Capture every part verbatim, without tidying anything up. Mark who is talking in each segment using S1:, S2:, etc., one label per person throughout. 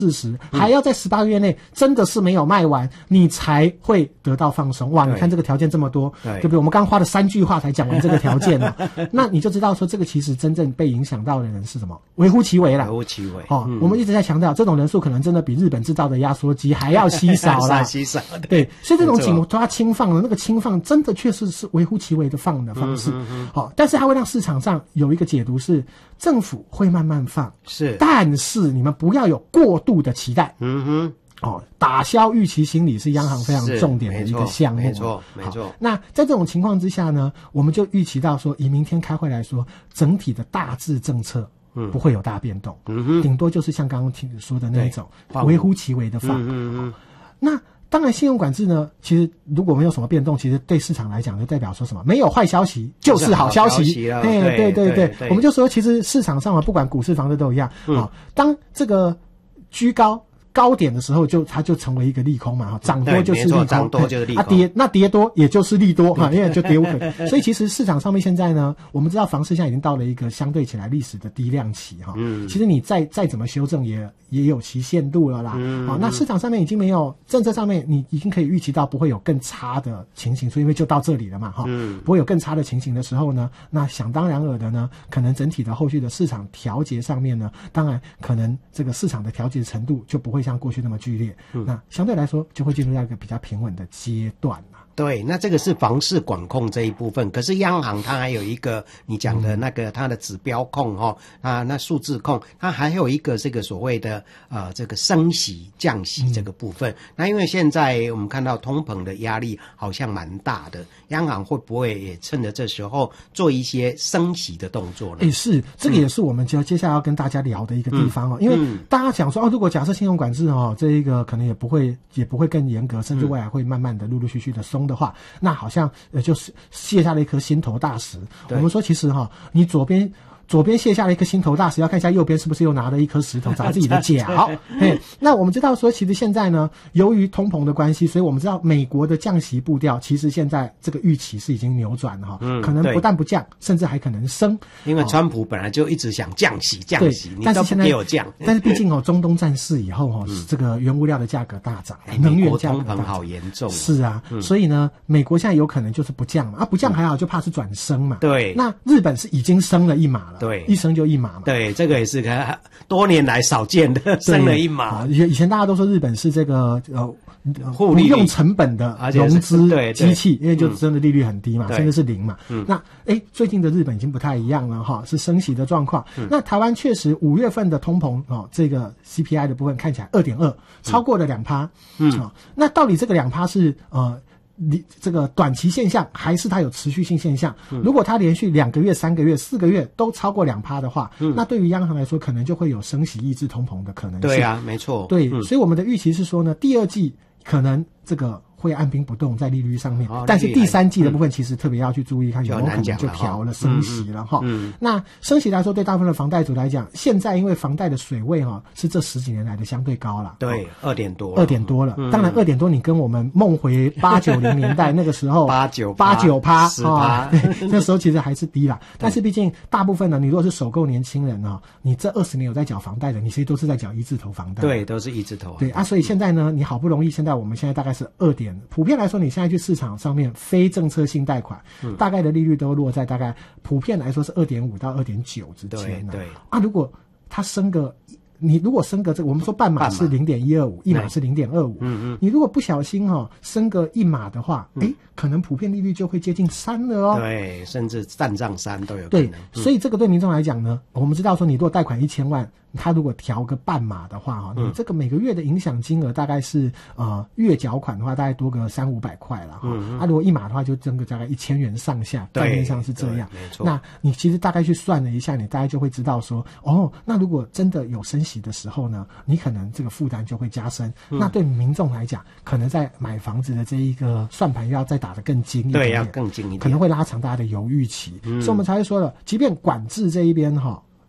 S1: 四十，还要在十八个月内真的是没有卖完，你才会得到放松。哇，你看这个条件这么多，对不对？我们刚花了三句话才讲完这个条件哦，那你就知道说这个其实真正被影响到的人是什么？微乎其微啦，
S2: 微乎其微。
S1: 哦、嗯，我们一直在强调，这种人数可能真的比日本制造的压缩机还要稀少啦，
S2: 稀少。
S1: 对，所以这种紧抓轻放的那个轻放，真的确实是微乎其微的放的方式。好、嗯嗯哦，但是它会让市场上有一个解读是，政府会慢慢放，
S2: 是，
S1: 但是你们不要有过度的期待。
S2: 嗯哼。
S1: 哦，打消预期心理是央行非常重点的一个项目，
S2: 没错，没错。
S1: 那在这种情况之下呢，我们就预期到说，以明天开会来说，整体的大致政策不会有大变动，嗯哼，顶多就是像刚刚听说的那种微乎其微的放。嗯嗯嗯。那当然，信用管制呢，其实如果没有什么变动，其实对市场来讲就代表说什么？没有坏消息就是好消息。哎，对对对，我们就说，其实市场上啊，不管股市、房市都一样啊、嗯哦。当这个居高。高点的时候就它就成为一个利空嘛，涨多就是利空，
S2: 涨多就是利空，
S1: 啊跌那跌多也就是利多哈，因为就跌无可。所以其实市场上面现在呢，我们知道房市现在已经到了一个相对起来历史的低量期哈，嗯，其实你再再怎么修正也也有其限度了啦，嗯，好、哦，那市场上面已经没有政策上面你已经可以预期到不会有更差的情形，所以因为就到这里了嘛哈，嗯，不会有更差的情形的时候呢，那想当然尔的呢，可能整体的后续的市场调节上面呢，当然可能这个市场的调节程度就不会像过去那么剧烈，嗯，那相对来说就会进入到一个比较平稳的阶段了。
S2: 对，那这个是房市管控这一部分，可是央行它还有一个你讲的那个它的指标控哈、哦、啊，那数字控，它还有一个这个所谓的呃这个升息降息这个部分、嗯。那因为现在我们看到通膨的压力好像蛮大的，央行会不会也趁着这时候做一些升息的动作呢？
S1: 诶，是，这个也是我们接接下来要跟大家聊的一个地方哦，嗯、因为大家讲说哦，如果假设信用管制哦，这一个可能也不会也不会更严格，甚至未来会慢慢的陆陆续续的松的话，那好像呃就是卸下了一颗心头大石。我们说其实哈，你左边左边卸下了一颗心头大石，要看一下右边是不是又拿了一颗石头砸自己的脚。嘿，那我们知道说，其实现在呢，由于通膨的关系，所以我们知道美国的降息步调，其实现在这个预期是已经扭转了哈、嗯，可能不但不降，甚至还可能升。
S2: 因为川普本来就一直想降息，降息，
S1: 但是现在
S2: 没有降。
S1: 但是毕竟哦，中东战事以后哦，嗯、这个原物料的价格大涨，能源价格大涨，
S2: 通膨好严重。
S1: 是啊、嗯，所以呢，美国现在有可能就是不降嘛，啊，不降还好，就怕是转升嘛。
S2: 对，
S1: 那日本是已经升了一码了。
S2: 对，
S1: 一升就一码嘛。
S2: 对，这个也是个多年来少见的，升了一码。
S1: 以以前大家都说日本是这个呃不用成本的融资机器，因为就真的利率很低嘛，甚至是零嘛。嗯、那哎，最近的日本已经不太一样了哈，是升息的状况。嗯、那台湾确实五月份的通膨哦，这个 C P I 的部分看起来二点二，超过了两趴。嗯、哦，那到底这个两趴是呃？你这个短期现象还是它有持续性现象、嗯、如果它连续两个月三个月四个月都超过两趴的话、嗯、那对于央行来说可能就会有升息抑制通膨的可能性。
S2: 对啊，没错。
S1: 对、嗯、所以我们的预期是说呢，第二季可能这个会按兵不动在利率上面、哦、但是第三季的部分其实特别要去注意看有没有可能就调了升息了哈、嗯嗯。那升息来说对大部分的房贷族来讲，现在因为房贷的水位哈是这十几年来的相对高了，
S2: 对，二点多
S1: 二点多了、嗯、当然二点多你跟我们梦回八九零年代那个时候
S2: 八九
S1: 八九趴
S2: 十趴，
S1: 那时候其实还是低啦。但是毕竟大部分呢，你如果是首购年轻人啊，你这二十年有在缴房贷的，你其实都是在缴一字头房贷，
S2: 对，都是一字头。
S1: 对啊，所以现在呢，你好不容易现在我们现在大概是二点，普遍来说你现在去市场上面非政策性贷款、嗯、大概的利率都落在大概普遍来说是二点五到二点九之间、啊、
S2: 对对啊，
S1: 如果它升个你如果升个这个，我们说半码是 零点一二五， 一码是 零点二五， 嗯嗯，你如果不小心哈、哦、升个一码的话，哎、嗯，可能普遍利率就会接近三了哦，
S2: 对，甚至站上三都有可能。
S1: 对、嗯，所以这个对民众来讲呢，我们知道说你如果贷款一千万，他如果调个半码的话哈、嗯，你这个每个月的影响金额大概是呃月缴款的话大概多个三五百块了哈，嗯，啊如果一码的话就整个大概一千元上下，概念上是这样，
S2: 没错。
S1: 那你其实大概去算了一下，你大概就会知道说，哦，那如果真的有升息的时候呢，你可能这个负担就会加深、嗯。那对民众来讲，可能在买房子的这一个算盘要再打得更精一点点，
S2: 对，要更精一点，
S1: 可能会拉长大家的犹豫期、嗯。所以我们才会说了，即便管制这一边哈。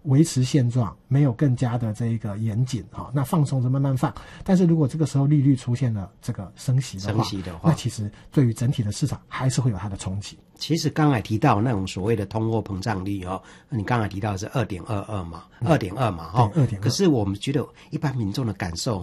S1: 维持现状，没有更加的这一个严谨哈，那放松着慢慢放。但是如果这个时候利率出现了这个升息的话，
S2: 升息的话，
S1: 那其实对于整体的市场还是会有它的冲击。
S2: 其实刚才提到那种所谓的通货膨胀率哦，你刚才提到的是二点二二嘛，二点二嘛哈，
S1: 二点二。
S2: 可是我们觉得一般民众的感受